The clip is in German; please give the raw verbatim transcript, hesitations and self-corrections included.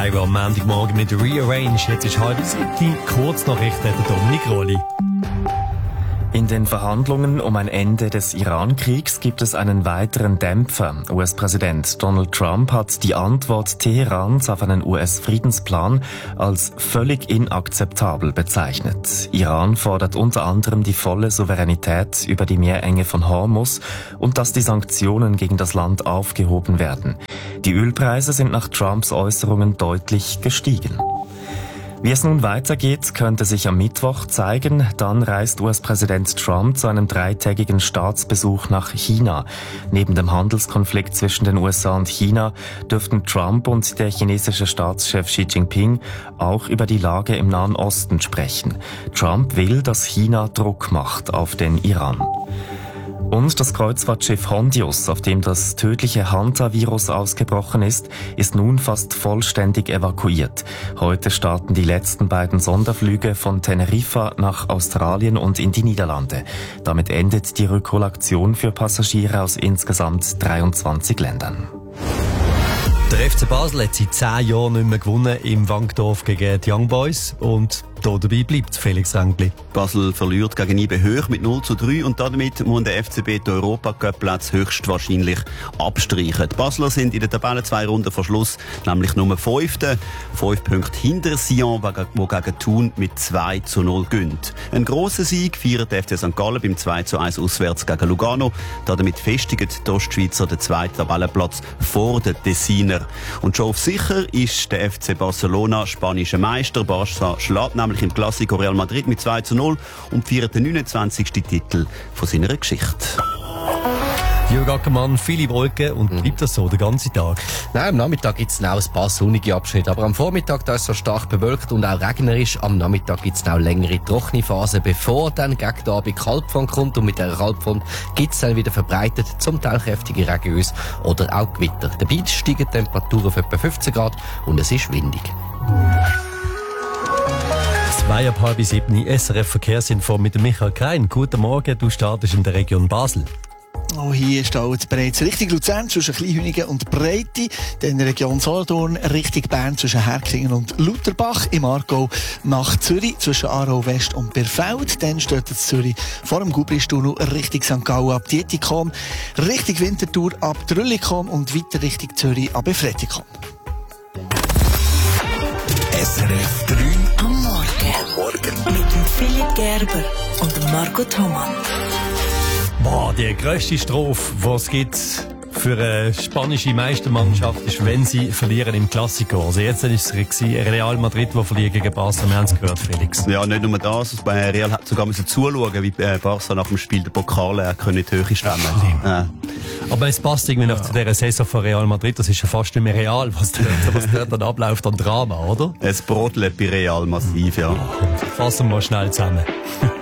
Kairo am Montagmorgen mit Rearrange. Jetzt ist halb siebte, Kurznachrichten, der Dominik Rolli. In den Verhandlungen um ein Ende des Iran-Kriegs gibt es einen weiteren Dämpfer. U S-Präsident Donald Trump hat die Antwort Teherans auf einen U S-Friedensplan als völlig inakzeptabel bezeichnet. Iran fordert unter anderem die volle Souveränität über die Meerenge von Hormuz und dass die Sanktionen gegen das Land aufgehoben werden. Die Ölpreise sind nach Trumps Äußerungen deutlich gestiegen. Wie es nun weitergeht, könnte sich am Mittwoch zeigen. Dann reist U S-Präsident Trump zu einem dreitägigen Staatsbesuch nach China. Neben dem Handelskonflikt zwischen den U S A und China dürften Trump und der chinesische Staatschef Xi Jinping auch über die Lage im Nahen Osten sprechen. Trump will, dass China Druck macht auf den Iran. Und das Kreuzfahrtschiff Hondius, auf dem das tödliche Hanta-Virus ausgebrochen ist, ist nun fast vollständig evakuiert. Heute starten die letzten beiden Sonderflüge von Teneriffa nach Australien und in die Niederlande. Damit endet die Rückholaktion für Passagiere aus insgesamt dreiundzwanzig Ländern. Der F C Basel hat seit zehn Jahren nicht mehr gewonnen im Wankdorf gegen die Young Boys und da dabei bleibt Felix Rängli. Basel verliert gegen I B hoch mit null zu drei und damit muss der F C B den Europacup-Platz höchstwahrscheinlich abstreichen. Die Basler sind in der Tabelle zwei Runden vor Schluss, nämlich Nummer fünfte. Fünf Punkte hinter Sion, wo gegen Thun mit zwei zu null gönnt. Ein grosser Sieg feiert der F C Sankt Gallen beim zwei zu eins auswärts gegen Lugano. Damit festigt die Ostschweizer den zweiten Tabellenplatz vor den Tessiner. Und schon auf sicher ist der F C Barcelona spanischer Meister. Barça schlägt nämlich im Clasico Real Madrid mit zwei zu null und feiert den neunundzwanzigsten Titel von seiner Geschichte. Jürg Ackermann, viele Wolken und bleibt das so den ganzen Tag? Nein, am Nachmittag gibt es auch ein paar sonnige Abschnitte, aber am Vormittag da ist es so stark bewölkt und auch regnerisch. Am Nachmittag gibt es auch längere trockene Phasen, bevor dann gegen den Abend Kaltfront kommt und mit dieser Kaltfront gibt es dann wieder verbreitet zum Teil kräftige Regengüsse oder auch Gewitter. Dabei steigen die Temperaturen auf etwa fünfzehn Grad und es ist windig. Zwei ab halb sieben, S R F Verkehrsinfo mit Michael Krein. Guten Morgen, du startest in der Region Basel. Oh, hier steht bereits Richtung Luzern zwischen Kleinhünigen und Breite, dann in der Region Solothurn Richtung Bern zwischen Herklingen und Lutherbach, im Aargau nach Zürich zwischen Aarau West und Birfeld, dann steht es Zürich vor dem Gubristunnel Richtung Sankt Gallen ab Dietikon, Richtung Winterthur ab Trüllikon und weiter Richtung Zürich ab Efretikon. S R F drei am Morgen. Morgen. Mit dem Philipp Gerber und dem Marco Thoman. Boah, die grösste Strophe, die es gibt für eine spanische Meistermannschaft, ist, wenn sie verlieren im Klassiker. Also jetzt ist es Real Madrid, die verliert gegen Barca. Wir haben es gehört, Felix. Ja, nicht nur das. Bei Real hat sogar müssen zuschauen, wie Barca nach dem Spiel der Pokale können in die Höhe stemmen. Ja. Aber es passt irgendwie noch ja. zu dieser Saison von Real Madrid. Das ist ja fast nicht mehr real, was dort, was dort dann abläuft an Drama, oder? Es brodelt bei Real massiv, ja. Fassen wir mal schnell zusammen.